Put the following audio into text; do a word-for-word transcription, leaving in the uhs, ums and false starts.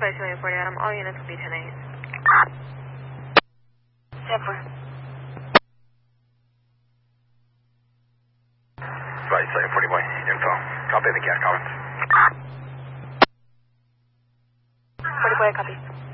Flight two eight forty, Adam. All units will be ten eight. ten four. Flight seven forty boy, info. Copy the cat comments. forty boy, copy.